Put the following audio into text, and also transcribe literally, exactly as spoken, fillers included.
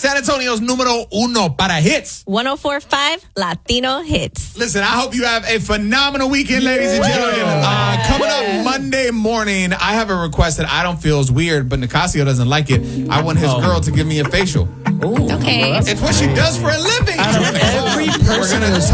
San Antonio's numero uno para hits. one oh four point five Latino Hits. Listen, I hope you have a phenomenal weekend, ladies and gentlemen. Uh, coming up Monday morning, I have a request that I don't feel is weird, but Nicasio doesn't like it. I want his Oh. girl to give me a facial. Okay. It's what she does for a living. Out of every person We're in gonna this